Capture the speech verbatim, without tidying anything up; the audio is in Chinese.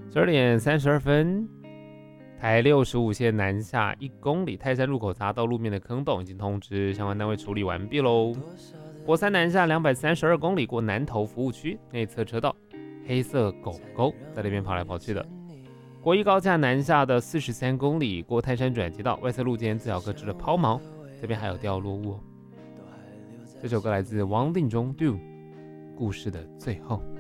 十二点三十二分，台六十五线南下一公里泰山路口匝道路面的坑洞已经通知相关单位处理完毕喽。国三南下两百三十二公里过南投服务区内侧车道，黑色狗狗在那边跑来跑去的。国一高架南下的四十三公里过泰山转接道外侧路肩自小搁置的抛锚，这边还有掉落物哦。这首歌来自王定中 Do 故事的最后。